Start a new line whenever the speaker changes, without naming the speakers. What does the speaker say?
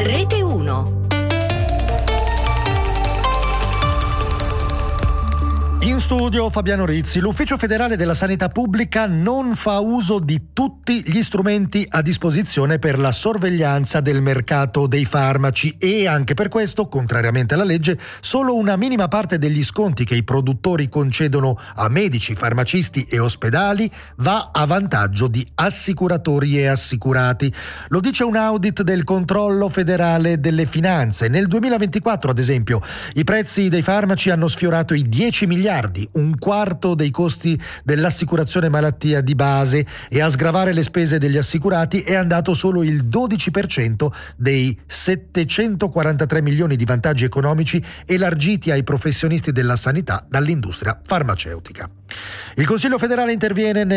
Rete 1.
In studio Fabiano Rizzi. L'Ufficio federale della sanità pubblica non fa uso di tutti gli strumenti a disposizione per la sorveglianza del mercato dei farmaci e anche per questo, contrariamente alla legge, solo una minima parte degli sconti che i produttori concedono a medici, farmacisti e ospedali va a vantaggio di assicuratori e assicurati. Lo dice un audit del Controllo federale delle finanze. Nel 2024, ad esempio, i prezzi dei farmaci hanno sfiorato i 10 miliardi, un quarto dei costi dell'assicurazione malattia di base, e a sgravare le spese degli assicurati è andato solo il 12% dei 743 milioni di vantaggi economici elargiti ai professionisti della sanità dall'industria farmaceutica. Il Consiglio federale interviene